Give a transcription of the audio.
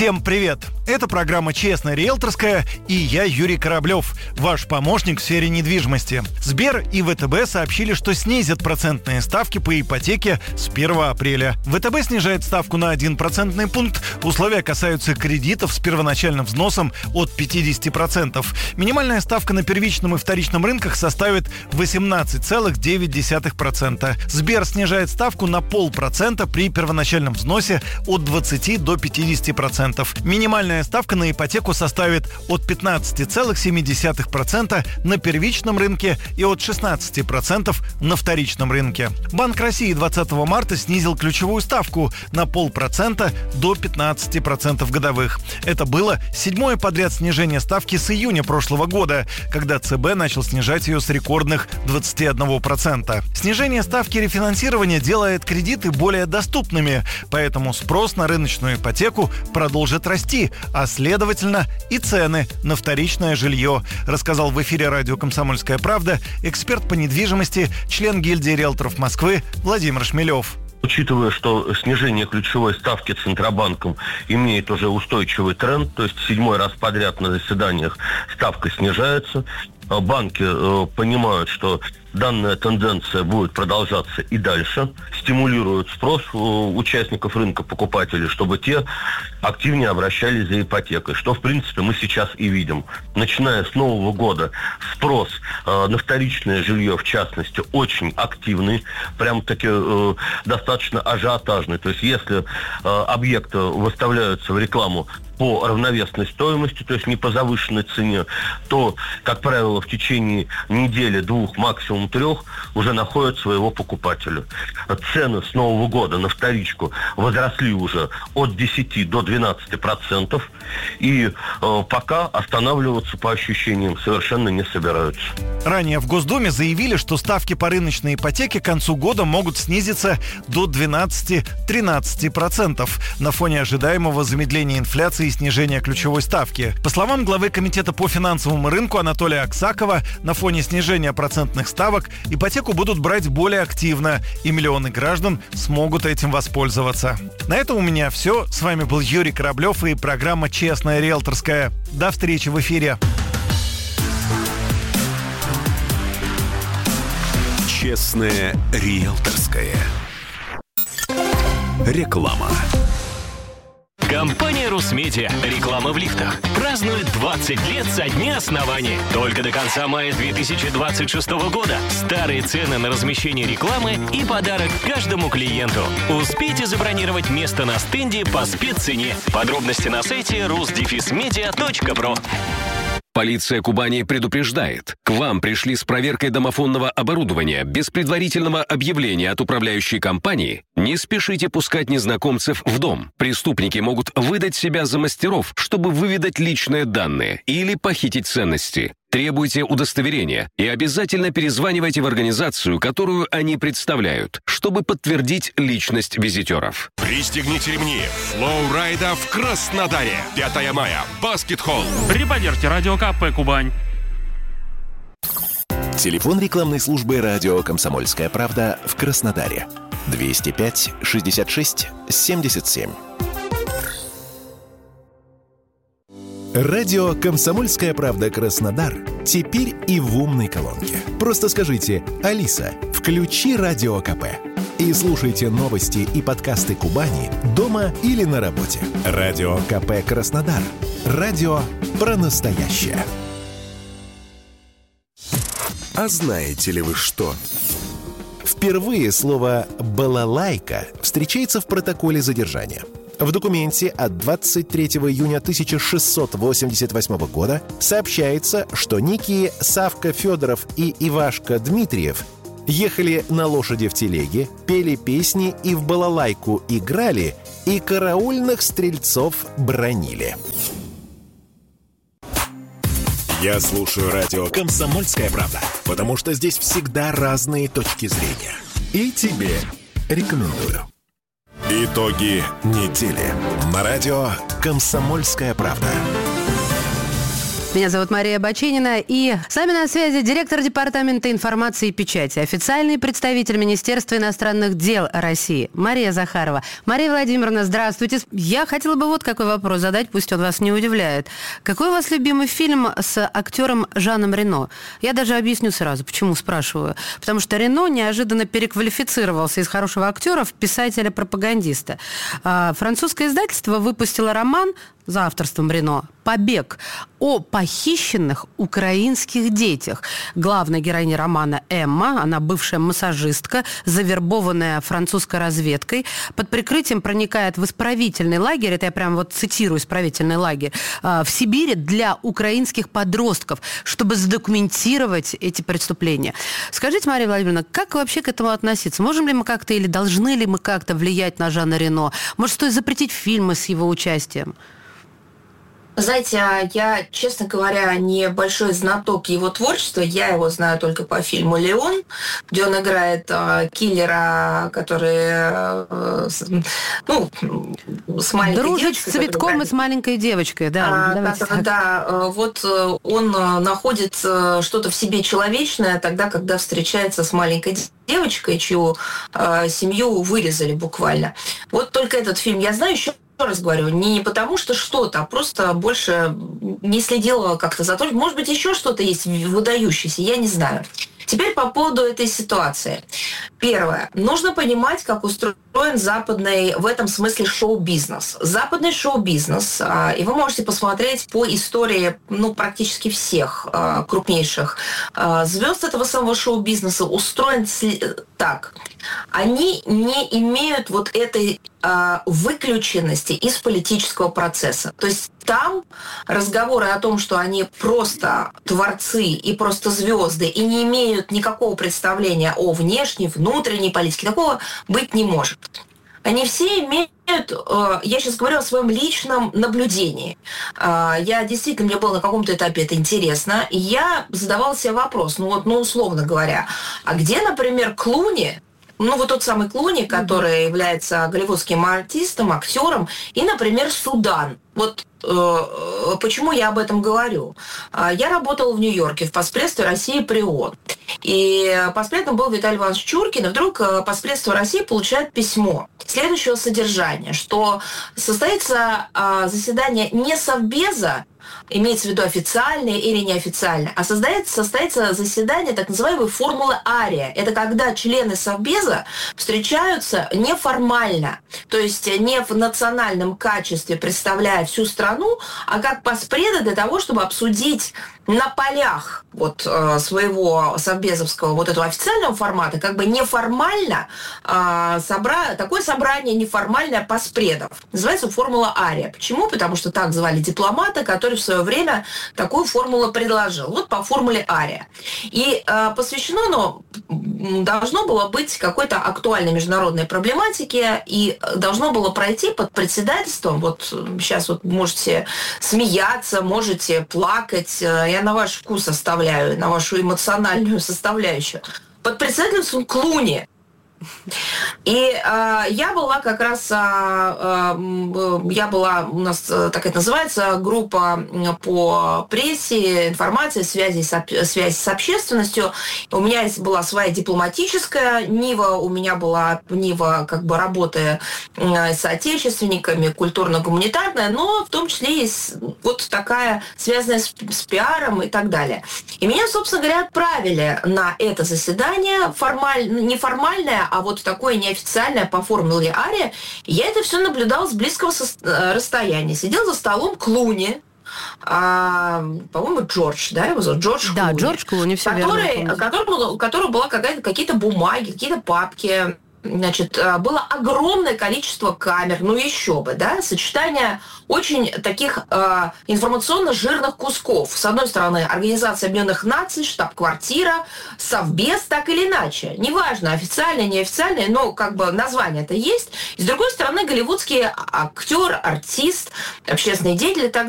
Всем привет! Это программа «Честная риэлторская» и я, Юрий Кораблев, ваш помощник в сфере недвижимости. Сбер и ВТБ сообщили, что снизят процентные ставки по ипотеке с 1 апреля. ВТБ снижает ставку на 1 процентный пункт. Условия касаются кредитов с первоначальным взносом от 50%. Минимальная ставка на первичном и вторичном рынках составит 18,9%. Сбер снижает ставку на 0,5% при первоначальном взносе от 20 до 50%. Минимальная ставка на ипотеку составит от 15,7% на первичном рынке и от 16% на вторичном рынке. Банк России 20 марта снизил ключевую ставку на 0,5% до 15% годовых. Это было 7-е подряд снижение ставки с июня прошлого года, когда ЦБ начал снижать ее с рекордных 21%. Снижение ставки рефинансирования делает кредиты более доступными, поэтому спрос на рыночную ипотеку продолжит расти, а следовательно и цены на вторичное жилье, рассказал в эфире радио «Комсомольская правда» эксперт по недвижимости, член гильдии риэлторов Москвы Владимир Шмелев. Учитывая, что снижение ключевой ставки Центробанком имеет уже устойчивый тренд, то есть 7-й раз подряд на заседаниях ставка снижается, банки понимают, что данная тенденция будет продолжаться и дальше, стимулируют спрос участников рынка, покупателей, чтобы те активнее обращались за ипотекой, что, в принципе, мы сейчас и видим. Начиная с Нового года спрос на вторичное жилье, в частности, очень активный, прям-таки достаточно ажиотажный. То есть, если объекты выставляются в рекламу по равновесной стоимости, то есть не по завышенной цене, то, как правило, в течение недели, 2, максимум 3 уже находят своего покупателя. Цены с Нового года на вторичку возросли уже от 10 до 12%, и пока останавливаться по ощущениям совершенно не собираются. Ранее в Госдуме заявили, что ставки по рыночной ипотеке к концу года могут снизиться до 12-13% на фоне ожидаемого замедления инфляции и снижения ключевой ставки. По словам главы Комитета по финансовому рынку Анатолия Аксакова, на фоне снижения процентных ставок ипотеку будут брать более активно, и миллионы граждан смогут этим воспользоваться. На этом у меня все. С вами был Юрий Кораблев и программа «Честная риэлторская». До встречи в эфире. Честная риэлторская. Реклама. Компания «Русмедиа». Реклама в лифтах. Празднует 20 лет со дня основания. Только до конца мая 2026 года. Старые цены на размещение рекламы и подарок каждому клиенту. Успейте забронировать место на стенде по спеццене. Подробности на сайте rus-media.pro. Полиция Кубани предупреждает. К вам пришли с проверкой домофонного оборудования без предварительного объявления от управляющей компании. Не спешите пускать незнакомцев в дом. Преступники могут выдать себя за мастеров, чтобы выведать личные данные или похитить ценности. Требуйте удостоверения и обязательно перезванивайте в организацию, которую они представляют, чтобы подтвердить личность визитеров. Пристегните ремни. Флоу-райда в Краснодаре. 5 мая. Баскет-холл. При поддержке Радио КП Кубань. Телефон рекламной службы «Радио Комсомольская правда» в Краснодаре. 205-66-77. Радио «Комсомольская правда» Краснодар теперь и в умной колонке. Просто скажите: «Алиса, включи Радио КП». И слушайте новости и подкасты Кубани дома или на работе. Радио КП Краснодар. Радио про настоящее. А знаете ли вы что? Впервые слово «балалайка» встречается в протоколе задержания. В документе от 23 июня 1688 года сообщается, что некие Савка Федоров и Ивашка Дмитриев ехали на лошади в телеге, пели песни и в балалайку играли, и караульных стрельцов бранили. Я слушаю радио «Комсомольская правда», потому что здесь всегда разные точки зрения. И тебе рекомендую. Итоги недели на радио «Комсомольская правда». Меня зовут Мария Бачинина, и с нами на связи директор Департамента информации и печати, официальный представитель Министерства иностранных дел России Мария Захарова. Мария Владимировна, здравствуйте. Я хотела бы вот какой вопрос задать, пусть он вас не удивляет. Какой у вас любимый фильм с актером Жаном Рено? Я даже объясню сразу, почему спрашиваю. Потому что Рено неожиданно переквалифицировался из хорошего актера в писателя-пропагандиста. Французское издательство выпустило роман за авторством Рено «Побег» о похищенных украинских детях. Главная героиня романа Эмма, она бывшая массажистка, завербованная французской разведкой, под прикрытием проникает в исправительный лагерь, это я прям вот цитирую исправительный лагерь, в Сибири для украинских подростков, чтобы задокументировать эти преступления. Скажите, Мария Владимировна, как вообще к этому относиться? Можем ли мы как-то или должны ли мы как-то влиять на Жана Рено? Может, стоит запретить фильмы с его участием? Знаете, я, честно говоря, не большой знаток его творчества. Я его знаю только по фильму «Леон», где он играет киллера, который, с маленькой дружит девочкой. С цветком и с маленькой девочкой, да. Вот он находит что-то в себе человечное тогда, когда встречается с маленькой девочкой, чью семью вырезали буквально. Вот только этот фильм я знаю. Еще раз говорю, не потому что что-то, а просто больше не следила как-то за то. Может быть, еще что-то есть выдающееся, я не знаю. Теперь по поводу этой ситуации. Первое. Нужно понимать, как устроен западный, в этом смысле, шоу-бизнес. Западный шоу-бизнес, и вы можете посмотреть по истории практически всех крупнейших звезд этого самого шоу-бизнеса, устроен так. Они не имеют вот этой выключенности из политического процесса. То есть там разговоры о том, что они просто творцы и просто звезды и не имеют никакого представления о внешней, внутренней политике, такого быть не может. Они все имеют, я сейчас говорю о своем личном наблюдении. Я действительно, мне было на каком-то этапе это интересно, и я задавала себе вопрос, условно говоря, а где, например, Клуни, тот самый Клуни, который является голливудским артистом, актером, и, например, Судан. Вот почему я об этом говорю. Я работала в Нью-Йорке в Поспредстве России при ООН. И поспредством был Виталий Иванович Чуркин, и вдруг Поспредство России получает письмо следующего содержания, что состоится заседание не Совбеза, имеется в виду официальное или неофициальное, а состоится заседание так называемой формулы Ария. Это когда члены Совбеза встречаются неформально, то есть не в национальном качестве, представляя всю страну, а как поспреды для того, чтобы обсудить на полях своего совбезовского этого официального формата, как бы неформально такое собрание неформальное поспредов. Называется формула Ария. Почему? Потому что так звали дипломата, который в свое время такую формулу предложил. Вот по формуле Ария. И посвящено оно должно было быть какой-то актуальной международной проблематике и должно было пройти под председательством. Сейчас можете смеяться, можете плакать. Я на ваш вкус оставляю, на вашу эмоциональную составляющую. Под председательством Клуни. И я была как раз, у нас так это называется, группа по прессе, информации, связи с общественностью. У меня была своя дипломатическая нива, у меня была нива работы с соотечественниками, культурно-гуманитарная, но в том числе и такая, связанная с пиаром и так далее. И меня, собственно говоря, отправили на это заседание, неформальное, а такое неофициальное по формуле Ария. И я это все наблюдала с близкого расстояния. Сидел за столом Клуни, по-моему, Джордж, да, его зовут? Джордж Клуни. Да, Джордж Клуни, все верно. У которого была какие-то бумаги, какие-то папки. Было огромное количество камер, еще бы, да, сочетание очень таких информационно жирных кусков. С одной стороны, Организация Объединенных Наций, штаб-квартира, Совбез, так или иначе. Неважно, официальное, неофициальное, но название-то есть. И с другой стороны, голливудский актер, артист, общественный деятель и так далее.